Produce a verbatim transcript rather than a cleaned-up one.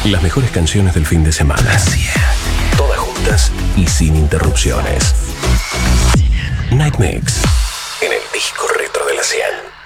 Las mejores canciones del fin de semana. Todas juntas y sin interrupciones. Night Mix. En el disco retro de la cien.